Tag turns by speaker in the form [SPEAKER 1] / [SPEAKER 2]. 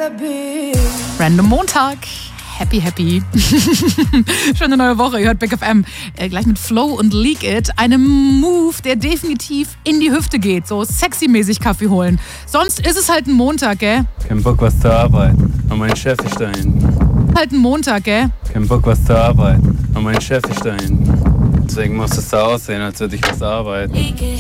[SPEAKER 1] Random Montag. Happy. Schöne neue Woche, ihr hört Big FM. Gleich mit Flow und Leak It. Einem Move, der definitiv in die Hüfte geht. So sexy-mäßig Kaffee holen. Sonst ist es halt ein Montag, gell?
[SPEAKER 2] Kein Bock, was zu arbeiten. Und mein Chef ist da hinten.
[SPEAKER 1] Halt ein Montag, gell?
[SPEAKER 2] Kein Bock, was zu arbeiten. Und mein Chef ist da hinten. Deswegen muss es so aussehen, als würde ich was arbeiten.